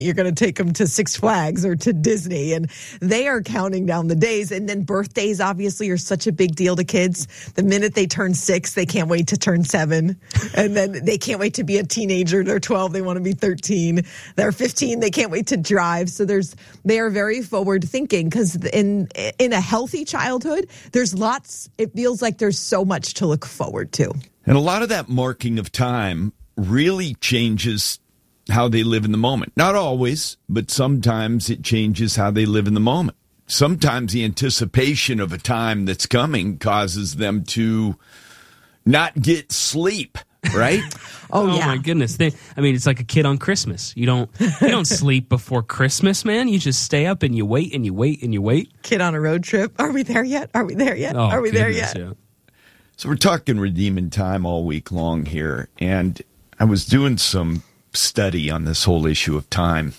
You're going to take them to Six Flags or to Disney, and they are counting down the days. And then birthdays, obviously, are such a big deal to kids. The minute they turn 6, they can't wait to turn 7. And then they can't wait to be a teenager. They're 12, they want to be 13. They're 15, they can't wait to drive. So they are very forward thinking, because in a healthy childhood, there's lots, it feels like there's so much to look forward to. And a lot of that marking of time really changes how they live in the moment. Not always, but sometimes it changes how they live in the moment. Sometimes the anticipation of a time that's coming causes them to not get sleep, right? Oh yeah. My goodness. It's like a kid on Christmas. You don't sleep before Christmas, man. You just stay up and you wait and you wait and you wait. Kid on a road trip. Are we there yet? Are we there yet? Oh, Are we there yet? Yeah. So we're talking redeeming time all week long here, and I was doing some study on this whole issue of time.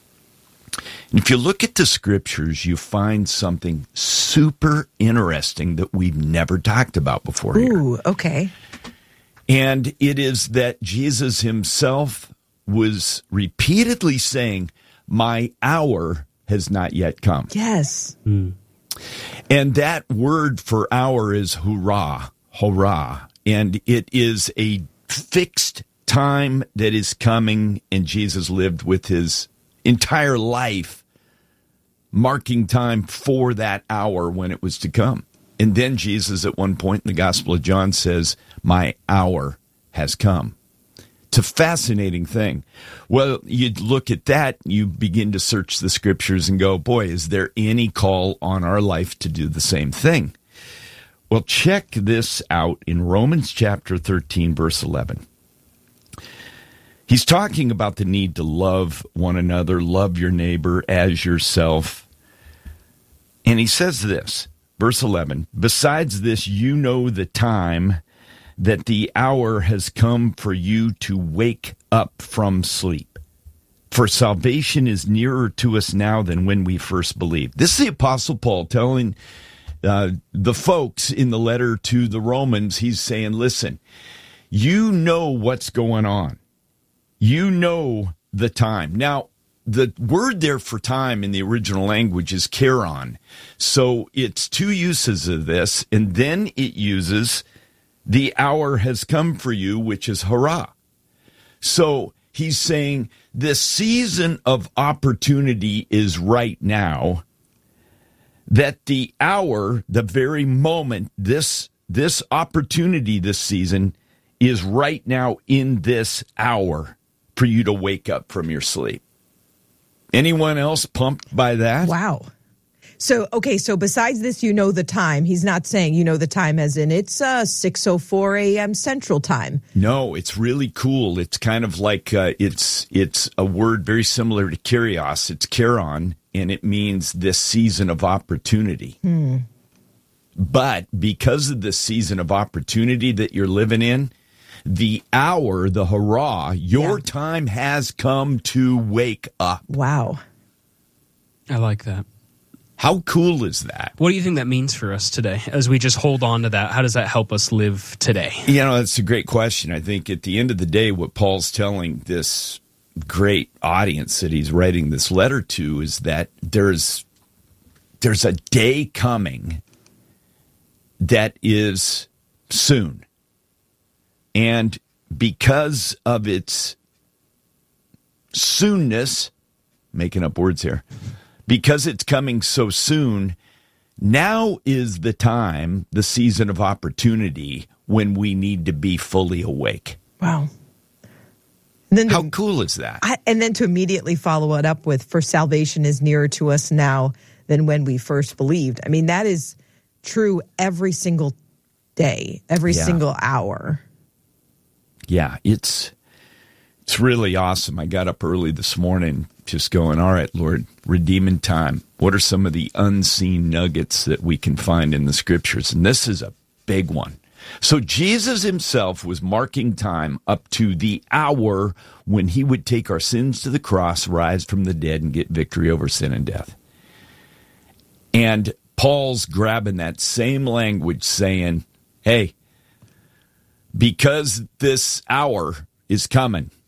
And if you look at the scriptures, you find something super interesting that we've never talked about before here. Ooh, okay. And it is that Jesus himself was repeatedly saying, "My hour has not yet come." Yes. And that word for hour is hurrah, and it is a fixed time that is coming, and Jesus lived with his entire life marking time for that hour when it was to come. And then Jesus at one point in the Gospel of John says, "My hour has come." It's a fascinating thing. Well, you look at that, you begin to search the scriptures and go, boy, is there any call on our life to do the same thing? Well, check this out in Romans chapter 13, verse 11. He's talking about the need to love one another, love your neighbor as yourself. And he says this, verse 11, "Besides this, you know the time, that the hour has come for you to wake up from sleep. For salvation is nearer to us now than when we first believed." This is the Apostle Paul telling the folks in the letter to the Romans. He's saying, listen, you know what's going on. You know the time. Now, the word there for time in the original language is kairon. So it's two uses of this, and then it uses the hour has come for you, which is hurrah. So he's saying the season of opportunity is right now, that the hour, the very moment, this opportunity this season is right now in this hour for you to wake up from your sleep. Anyone else pumped by that? Wow. So besides this, you know the time. He's not saying you know the time as in it's 6:04 a.m. Central Time. No, it's really cool. It's kind of like it's a word very similar to kyrios. It's kairon, and it means this season of opportunity. But because of the season of opportunity that you're living in, the hour, the hurrah, your time has come to wake up. Wow. I like that. How cool is that? What do you think that means for us today as we just hold on to that? How does that help us live today? You know, that's a great question. I think at the end of the day, what Paul's telling this great audience that he's writing this letter to is that there's a day coming that is soon. And because of its soonness, making up words here, because it's coming so soon, now is the time, the season of opportunity, when we need to be fully awake. Wow. Then how cool is that? And then to immediately follow it up with, "For salvation is nearer to us now than when we first believed." I mean, that is true every single day, every single hour. Yeah, it's really awesome. I got up early this morning just going, all right, Lord, redeeming time. What are some of the unseen nuggets that we can find in the scriptures? And this is a big one. So Jesus himself was marking time up to the hour when he would take our sins to the cross, rise from the dead, and get victory over sin and death. And Paul's grabbing that same language saying, hey, because this hour is coming,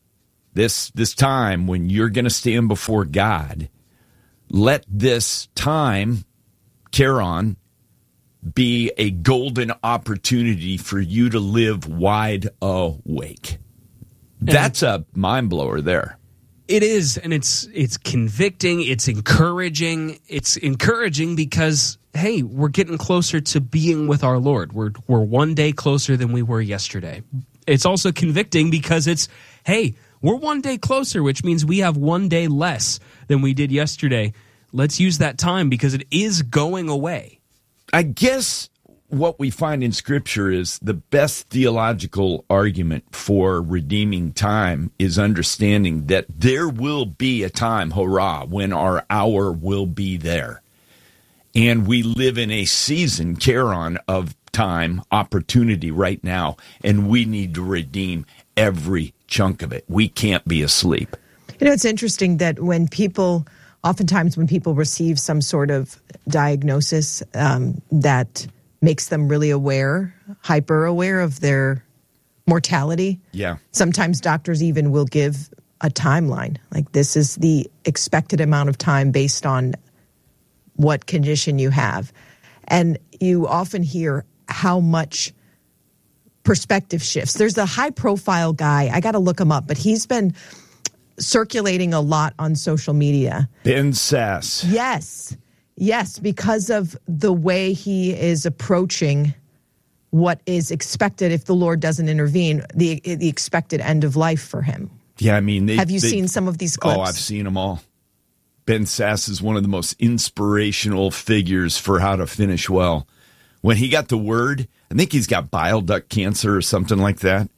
this time when you're going to stand before God, let this time, Charon, be a golden opportunity for you to live wide awake. That's a mind blower there. It is, and it's convicting, it's encouraging. It's encouraging because, hey, we're getting closer to being with our Lord. We're one day closer than we were yesterday. It's also convicting because it's, hey, we're one day closer, which means we have one day less than we did yesterday. Let's use that time because it is going away. I guess what we find in Scripture is the best theological argument for redeeming time is understanding that there will be a time, hurrah, when our hour will be there. And we live in a season, Charon, of time, opportunity right now, and we need to redeem every chunk of it. We can't be asleep. You know, it's interesting that oftentimes when people receive some sort of diagnosis that makes them really hyper aware of their mortality. Yeah. Sometimes doctors even will give a timeline. Like, this is the expected amount of time based on what condition you have. And you often hear how much perspective shifts. There's a high-profile guy. I got to look him up, but he's been circulating a lot on social media. Ben Sass. Yes, because of the way he is approaching what is expected if the Lord doesn't intervene, the expected end of life for him. Yeah, I mean, have you seen some of these clips? Oh, I've seen them all. Ben Sass is one of the most inspirational figures for how to finish well. When he got the word, I think he's got bile duct cancer or something like that,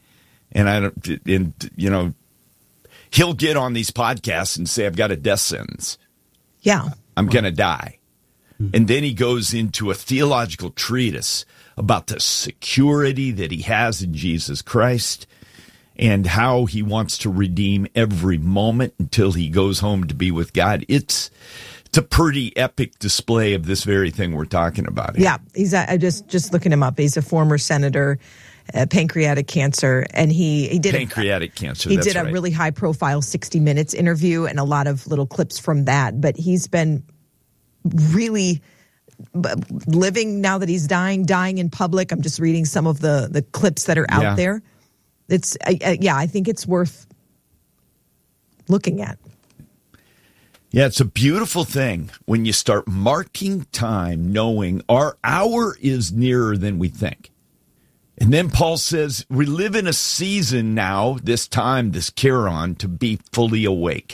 he'll get on these podcasts and say, "I've got a death sentence. Yeah, I'm going to die." And then he goes into a theological treatise about the security that he has in Jesus Christ and how he wants to redeem every moment until he goes home to be with God. It's a pretty epic display of this very thing we're talking about here. Yeah, he's just looking him up. He's a former senator, pancreatic cancer, and he did pancreatic cancer. He did a really high profile 60 Minutes interview and a lot of little clips from that. But he's been really living now that he's dying in public. I'm just reading some of the clips that are out there. It's I think it's worth looking at. Yeah, it's a beautiful thing when you start marking time, knowing our hour is nearer than we think. And then Paul says, we live in a season now, this time, this Charon, to be fully awake.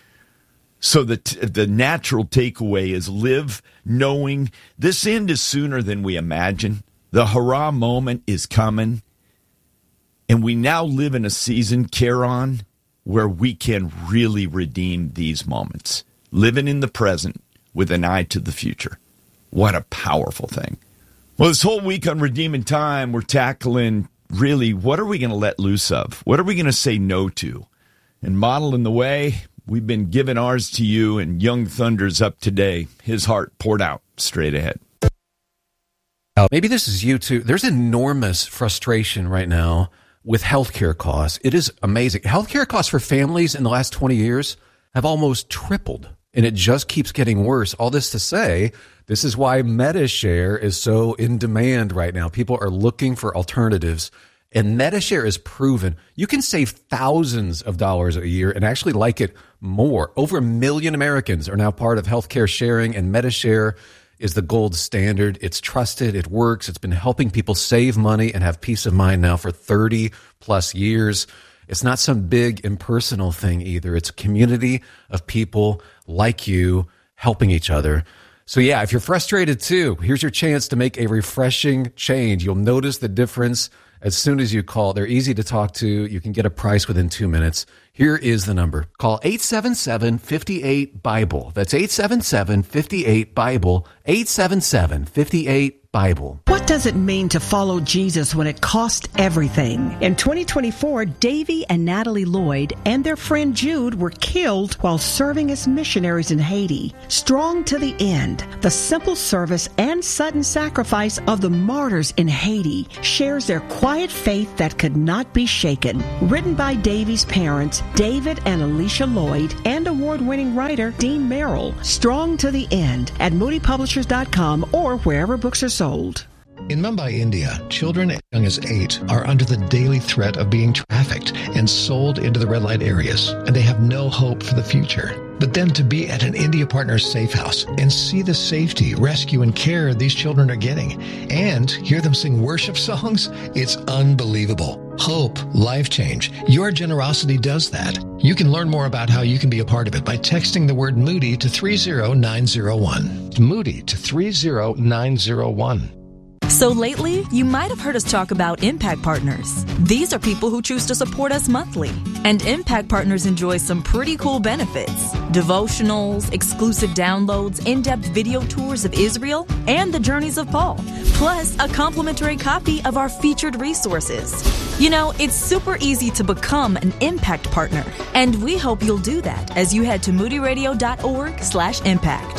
So the natural takeaway is live knowing this end is sooner than we imagine. The hurrah moment is coming. And we now live in a season, Charon, where we can really redeem these moments. Living in the present with an eye to the future. What a powerful thing. Well, this whole week on Redeeming Time, we're tackling really what are we going to let loose of? What are we going to say no to? And modeling the way, we've been giving ours to you, and Young Thunder's up today. His heart poured out straight ahead. Maybe this is you too. There's enormous frustration right now with healthcare costs. It is amazing. Healthcare costs for families in the last 20 years have almost tripled, and it just keeps getting worse. All this to say, this is why MediShare is so in demand right now. People are looking for alternatives, and MediShare is proven. You can save thousands of dollars a year and actually like it more. Over 1 million Americans are now part of healthcare sharing, and MediShare is the gold standard. It's trusted. It works. It's been helping people save money and have peace of mind now for 30 plus years. It's not some big impersonal thing either. It's a community of people like you helping each other. So yeah, if you're frustrated too, here's your chance to make a refreshing change. You'll notice the difference as soon as you call. They're easy to talk to. You can get a price within 2 minutes. Here is the number. Call 877-58-BIBLE. That's 877-58-BIBLE. 877-58-BIBLE. What does it mean to follow Jesus when it costs everything? In 2024, Davy and Natalie Lloyd and their friend Jude were killed while serving as missionaries in Haiti. Strong to the end, the simple service and sudden sacrifice of the martyrs in Haiti shares their quiet Quiet Faith That Could Not Be Shaken. Written by Davy's parents, David and Alicia Lloyd, and award-winning writer Dean Merrill. Strong to the End at moodypublishers.com or wherever books are sold. In Mumbai, India, children as young as 8 are under the daily threat of being trafficked and sold into the red light areas, and they have no hope for the future. But then to be at an India Partners safe house and see the safety, rescue, and care these children are getting, and hear them sing worship songs, it's unbelievable. Hope, life change. Your generosity does that. You can learn more about how you can be a part of it by texting the word Moody to 30901. Moody to 30901. So lately, you might have heard us talk about Impact Partners. These are people who choose to support us monthly. And Impact Partners enjoys some pretty cool benefits. Devotionals, exclusive downloads, in-depth video tours of Israel, and the journeys of Paul. Plus, a complimentary copy of our featured resources. You know, it's super easy to become an Impact Partner. And we hope you'll do that as you head to moodyradio.org/impact.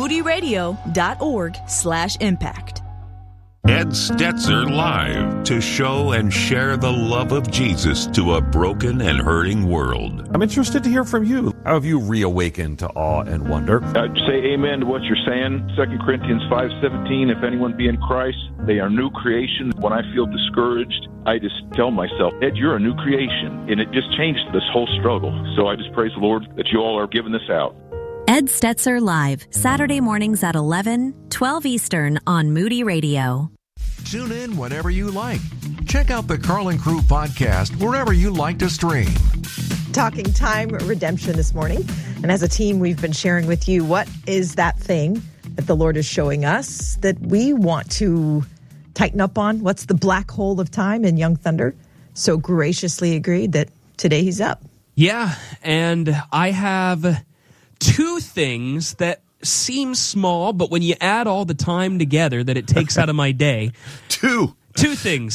moodyradio.org/impact. Ed Stetzer Live, to show and share the love of Jesus to a broken and hurting world. I'm interested to hear from you. How have you reawakened to awe and wonder? I'd say amen to what you're saying. 2 Corinthians 5:17, if anyone be in Christ, they are new creation. When I feel discouraged, I just tell myself, Ed, you're a new creation. And it just changed this whole struggle. So I just praise the Lord that you all are giving this out. Ed Stetzer Live, Saturday mornings at 11, 12 Eastern on Moody Radio. Tune in whenever you like. Check out the Carlin Crew podcast wherever you like to stream. Talking time redemption this morning. And as a team, we've been sharing with you what is that thing that the Lord is showing us that we want to tighten up on. What's the black hole of time? And Young Thunder so graciously agreed that today he's up. Yeah, and I have two things that seem small, but when you add all the time together that it takes out of my day. Two things.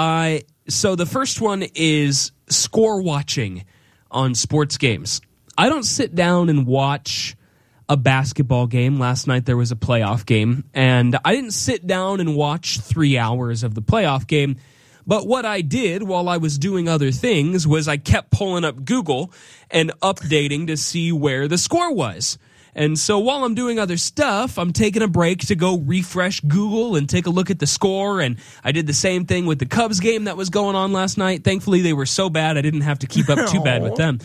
So the first one is score watching on sports games. I don't sit down and watch a basketball game. Last night there was a playoff game, and I didn't sit down and watch 3 hours of the playoff game. But what I did while I was doing other things was I kept pulling up Google and updating to see where the score was. And so while I'm doing other stuff, I'm taking a break to go refresh Google and take a look at the score. And I did the same thing with the Cubs game that was going on last night. Thankfully, they were so bad I didn't have to keep up too bad with them.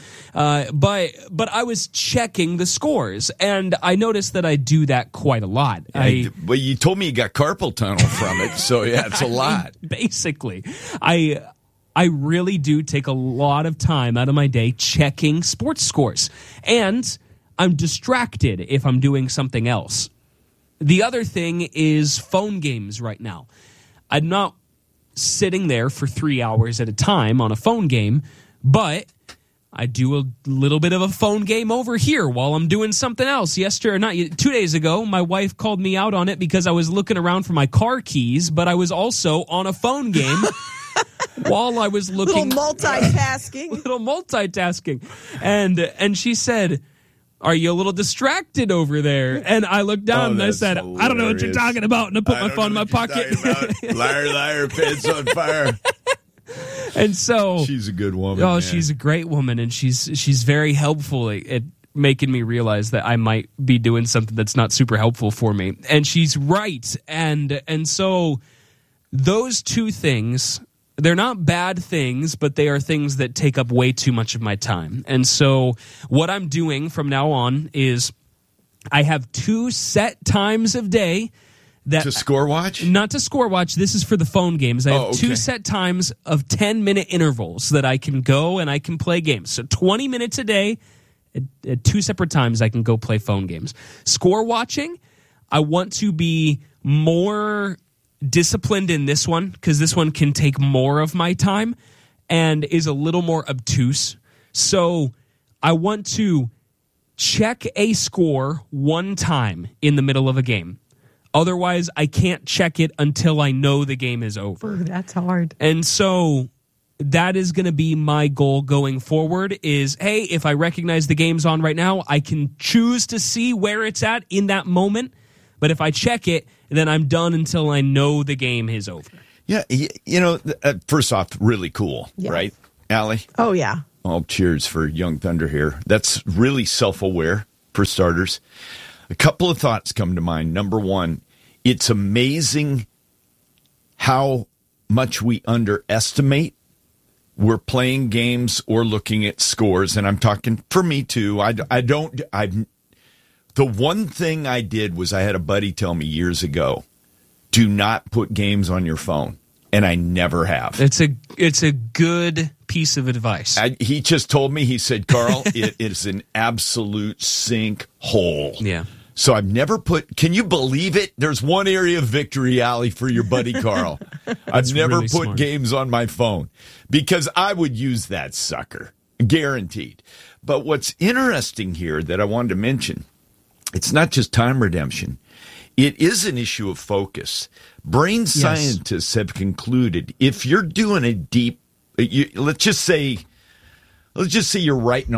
But I was checking the scores, and I noticed that I do that quite a lot. Well, you told me you got carpal tunnel from it, so yeah, it's a lot. Basically, I really do take a lot of time out of my day checking sports scores. And I'm distracted if I'm doing something else. The other thing is phone games right now. I'm not sitting there for 3 hours at a time on a phone game, but I do a little bit of a phone game over here while I'm doing something else. 2 days ago, my wife called me out on it because I was looking around for my car keys, but I was also on a phone game while I was looking. Little multitasking. And she said, "Are you a little distracted over there?" And I looked down and I said, hilarious. "I don't know what you're talking about." And I put my phone in my pocket. Liar, pants on fire. And so she's a good woman. Oh, man. She's a great woman, and she's very helpful at making me realize that I might be doing something that's not super helpful for me. And she's right. And so those two things, they're not bad things, but they are things that take up way too much of my time. And so what I'm doing from now on is I have 2 set times of day that to score watch? Not to score watch. This is for the phone games. I have 2 set times of 10-minute intervals that I can go and I can play games. So 20 minutes a day at 2 separate times I can go play phone games. Score watching, I want to be more disciplined in this one because this one can take more of my time and is a little more obtuse. So I want to check a score one time in the middle of a game. Otherwise, I can't check it until I know the game is over. Ooh, that's hard. And so that is going to be my goal going forward is, hey, if I recognize the game's on right now, I can choose to see where it's at in that moment. But if I check it, then I'm done until I know the game is over. Yeah, first off, really cool, right, Allie? Oh, yeah. Oh, cheers for Young Thunder here. That's really self-aware, for starters. A couple of thoughts come to mind. Number one, it's amazing how much we underestimate. We're playing games or looking at scores, and I'm talking for me too. The one thing I did was I had a buddy tell me years ago, do not put games on your phone, and I never have. It's a good piece of advice. He just told me, he said, Carl, it is an absolute sinkhole. Yeah. So I've never can you believe it? There's one area of victory, Allie, for your buddy Carl. I've never really put smart. games on my phone because I would use that sucker, guaranteed. But what's interesting here that I wanted to mention, it's not just time redemption. It is an issue of focus. Brain scientists have concluded if you're doing a deep, let's just say you're writing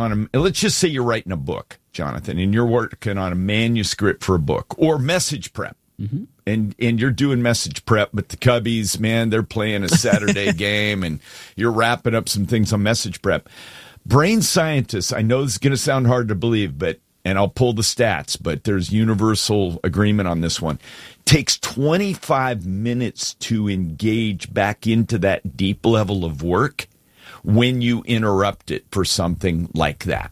a book, Jonathan, and you're working on a manuscript for a book or message prep. Mm-hmm. And you're doing message prep, but the Cubbies, man, they're playing a Saturday game and you're wrapping up some things on message prep. Brain scientists, I know this is going to sound hard to believe, and I'll pull the stats, but there's universal agreement on this one. Takes 25 minutes to engage back into that deep level of work when you interrupt it for something like that.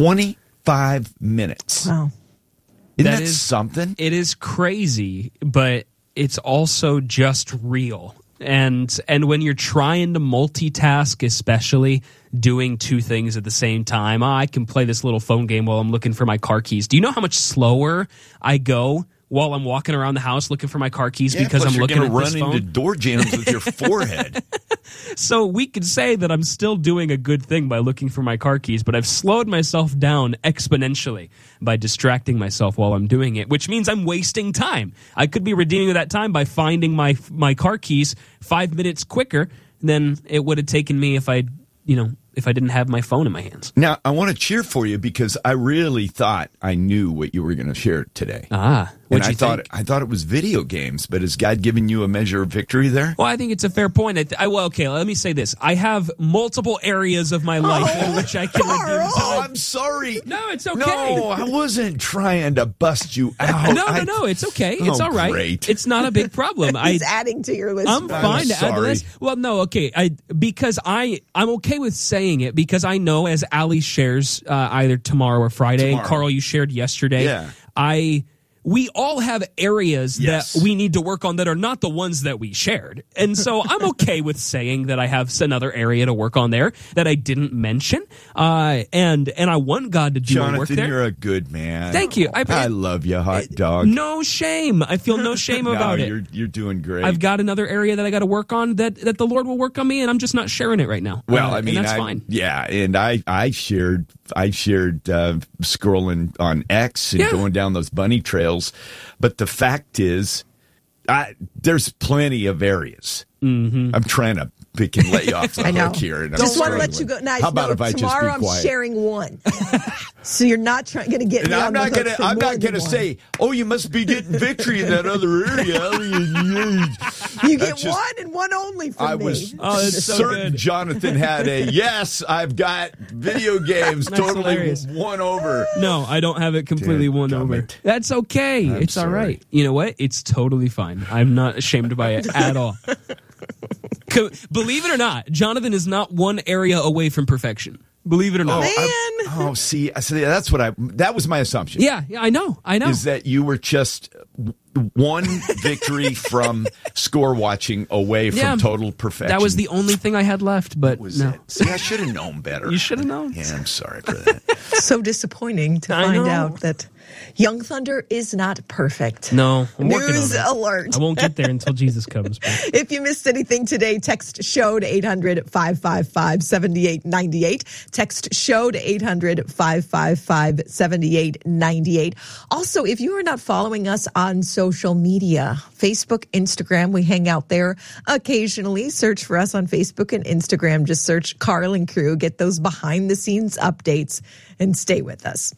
25 minutes. Wow. Isn't that something? It is crazy, but it's also just real. And when you're trying to multitask, especially doing two things at the same time, I can play this little phone game while I'm looking for my car keys. Do you know how much slower I go while I'm walking around the house looking for my car keys because I'm looking at this phone? You're going to run into door jams with your forehead. So we could say that I'm still doing a good thing by looking for my car keys, but I've slowed myself down exponentially by distracting myself while I'm doing it, which means I'm wasting time. I could be redeeming that time by finding my car keys 5 minutes quicker than it would have taken me if I didn't have my phone in my hands. Now, I want to cheer for you because I really thought I knew what you were going to share today. What'd you think? I thought it was video games, but has God given you a measure of victory there? Well, I think it's a fair point. Okay, let me say this. I have multiple areas of my life in which I can redeem time. Oh, I'm sorry. No, it's okay. No, I wasn't trying to bust you out. No, it's okay. It's all right. Great. It's not a big problem. He's adding to your list. I'm fine to add to this. Well, no, okay. Because I'm okay with saying it because I know as Allie shares either tomorrow or Friday, and Carl, you shared yesterday. Yeah. We all have areas that we need to work on that are not the ones that we shared. And so I'm okay with saying that I have another area to work on there that I didn't mention. And I want God to do Jonathan, work there. You're a good man. Thank you. I love you, hot dog. No shame. I feel no shame about it. You're doing great. I've got another area that I got to work on that the Lord will work on me, and I'm just not sharing it right now. Well, I mean, and that's fine. Yeah, and I shared scrolling on X and going down those bunny trails. But the fact is, there's plenty of areas. Mm-hmm. I'm trying to pick and let you off the hook here. And just want to let you go. Now, how about if I just be quiet? Tomorrow I'm sharing one. So you're not going to get me on the hook for I'm not more going to than say, oh, you must be getting victory in that other area. You get one and one only from me. I was that's so certain good. Jonathan had yes, I've got video games totally hilarious. won over. No, I don't have it completely won over. That's okay. It's all right. You know what? It's totally fine. I'm not ashamed by it at all. Believe it or not, Jonathan is not one area away from perfection. Believe it or not. See, that was my assumption. Yeah, I know. Is that you were just one victory from score watching away from total perfection. That was the only thing I had left, but it? See, I should have known better. You should have known. Yeah, I'm sorry for that. So disappointing to find out that Young Thunder is not perfect. No, I'm working News on it. alert. I won't get there until Jesus comes. If you missed anything today, text SHOW to 800-555-7898. Text SHOW to 800-555-7898. Also, if you are not following us on social media, Facebook, Instagram, we hang out there occasionally. Search for us on Facebook and Instagram. Just search Carl and Crew. Get those behind-the-scenes updates and stay with us.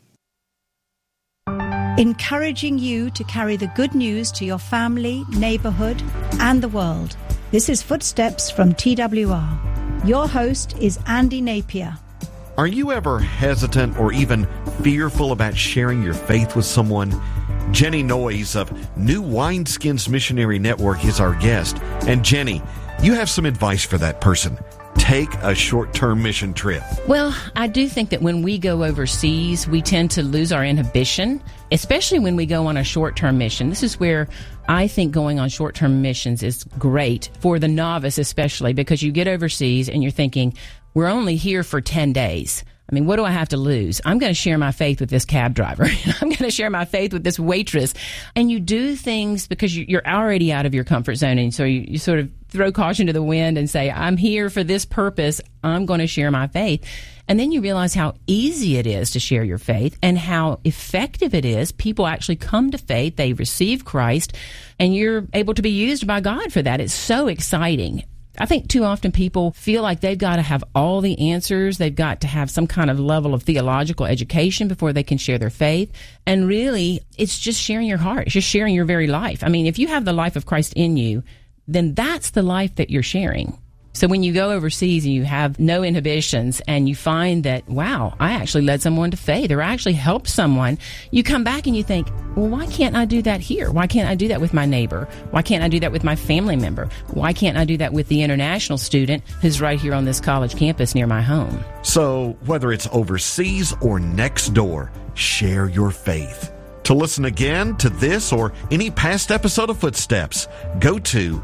Encouraging you to carry the good news to your family, neighborhood, and the world. This is Footsteps from TWR. Your host is Andy Napier. Are you ever hesitant or even fearful about sharing your faith with someone? Jenny Noyes of New Wineskins Missionary Network is our guest. And Jenny, you have some advice for that person. Take a short-term mission trip. Well, I do think that when we go overseas, we tend to lose our inhibition, especially when we go on a short-term mission. This is where I think going on short-term missions is great for the novice, especially because you get overseas and you're thinking, we're only here for 10 days. I mean, what do I have to lose? I'm going to share my faith with this cab driver. I'm going to share my faith with this waitress. And you do things because you're already out of your comfort zone. And so you sort of throw caution to the wind and say, I'm here for this purpose. I'm going to share my faith. And then you realize how easy it is to share your faith and how effective it is. People actually come to faith. They receive Christ, and you're able to be used by God for that. It's so exciting. I think too often people feel like they've got to have all the answers. They've got to have some kind of level of theological education before they can share their faith. And really, it's just sharing your heart. It's just sharing your very life. I mean, if you have the life of Christ in you, then that's the life that you're sharing. So when you go overseas and you have no inhibitions and you find that, wow, I actually led someone to faith or I actually helped someone, you come back and you think, well, why can't I do that here? Why can't I do that with my neighbor? Why can't I do that with my family member? Why can't I do that with the international student who's right here on this college campus near my home? So whether it's overseas or next door, share your faith. To listen again to this or any past episode of Footsteps, go to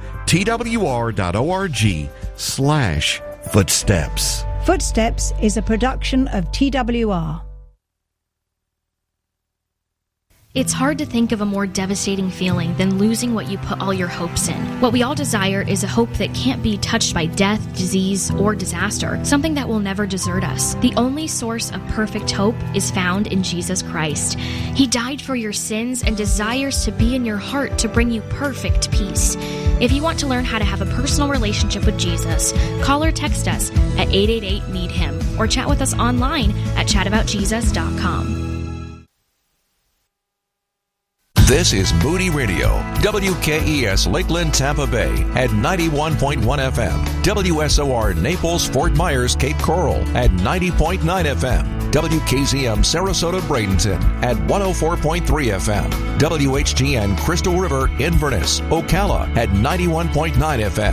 twr.org/footsteps. Footsteps is a production of TWR. It's hard to think of a more devastating feeling than losing what you put all your hopes in. What we all desire is a hope that can't be touched by death, disease, or disaster, something that will never desert us. The only source of perfect hope is found in Jesus Christ. He died for your sins and desires to be in your heart to bring you perfect peace. If you want to learn how to have a personal relationship with Jesus, call or text us at 888-NEED-HIM or chat with us online at chataboutjesus.com. This is Moody Radio, WKES Lakeland, Tampa Bay at 91.1 FM, WSOR Naples, Fort Myers, Cape Coral at 90.9 FM, WKZM Sarasota, Bradenton at 104.3 FM, WHGN Crystal River, Inverness, Ocala at 91.9 FM,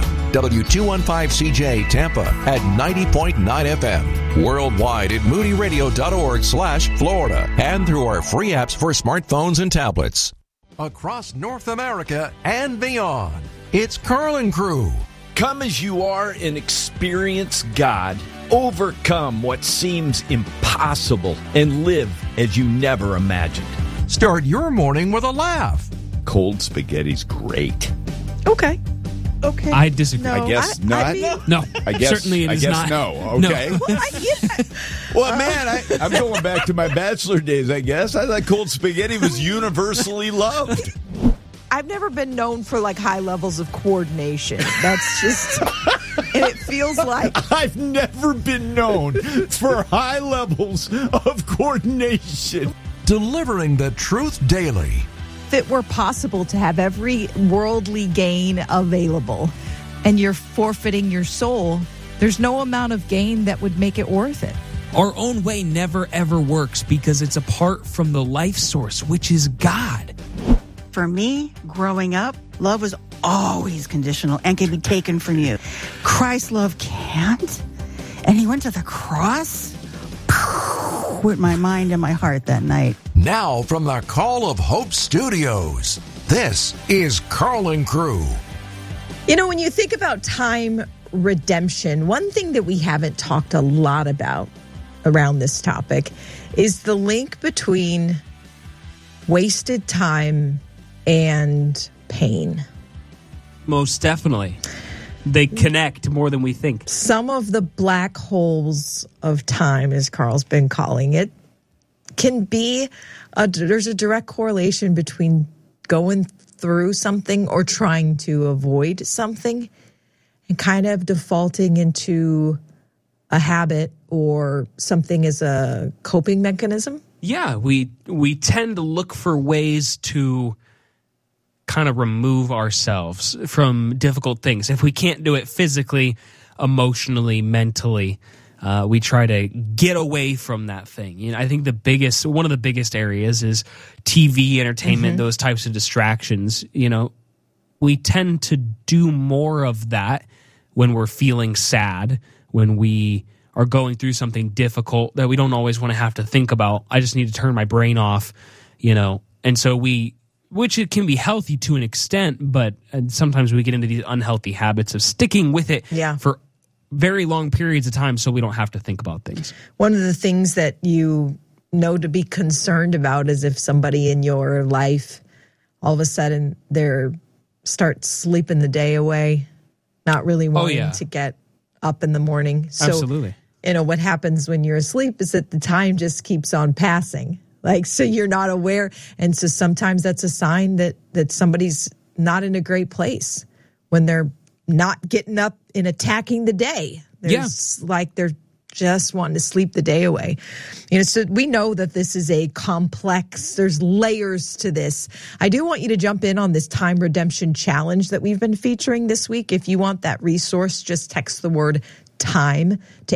W215CJ Tampa at 90.9 FM, worldwide at moodyradio.org/Florida, and through our free apps for smartphones and tablets. Across North America and beyond, it's Carlin Crew. Come as you are and experience God. Overcome what seems impossible and live as you never imagined. Start your morning with a laugh. Cold spaghetti's great. Okay. I disagree. No, I guess not. No, I guess certainly it is not. No. Okay. No. Well, man, I'm going back to my bachelor days, I guess. I thought cold spaghetti was universally loved. I've never been known for like high levels of coordination. That's just, and it feels like I've never been known for high levels of coordination. Delivering the truth daily. if it were possible to have every worldly gain available and you're forfeiting your soul, there's no amount of gain that would make it worth it. Our own way never, ever works because it's apart from the life source, which is God. For me, growing up, love was always conditional and can be taken from you. Christ's love can't. And he went to the cross with my mind and my heart that night. Now from the Call of Hope Studios, this is Carlin Crew. You know, when you think about time redemption, one thing that we haven't talked a lot about around this topic is the link between wasted time and pain. Most definitely. They connect more than we think. Some of the black holes of time, as Carl's been calling it, can be, there's a direct correlation between going through something or trying to avoid something and kind of defaulting into a habit or something as a coping mechanism. Yeah, we tend to look for ways to kind of remove ourselves from difficult things. If we can't do it physically, emotionally, mentally, we try to get away from that thing. You know, I think one of the biggest areas is TV, entertainment, those types of distractions. You know, we tend to do more of that when we're feeling sad, when we are going through something difficult that we don't always want to have to think about. I just need to turn my brain off, you know. And so which it can be healthy to an extent, but sometimes we get into these unhealthy habits of sticking with it for very long periods of time so we don't have to think about things. One of the things that you know to be concerned about is if somebody in your life, all of a sudden, they start sleeping the day away, not really wanting to get up in the morning. So, absolutely. You know, what happens when you're asleep is that the time just keeps on passing. Like, so you're not aware. And so sometimes that's a sign that somebody's not in a great place when they're not getting up and attacking the day. Like they're just wanting to sleep the day away. You know, so we know that this is a complex, there's layers to this. I do want you to jump in on this time redemption challenge that we've been featuring this week. If you want that resource, just text the word time to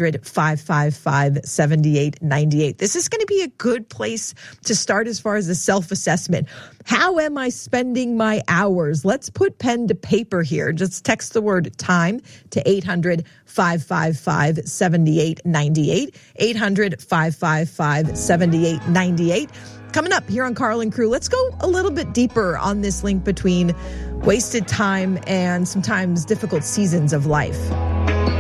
800-555-7898. This is going to be a good place to start as far as a self-assessment. How am I spending my hours? Let's put pen to paper here. Just text the word time to 800-555-7898. 800-555-7898. Coming up here on Carl and Crew, let's go a little bit deeper on this link between wasted time and sometimes difficult seasons of life.